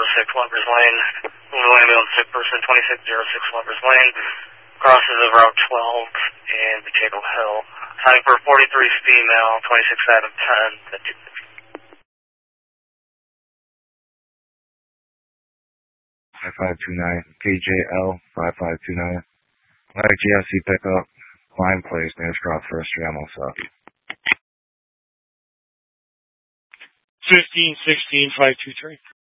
Lover's Lane. Mobile ambulance sick person 2606 Lover's Lane. Crosses of Route 12 in Potato Hill. Time for 43 female, 26 out of 10. 5529, KJL 5529. Like GSC pickup, line place, near Strop First Street, South. 1516 523.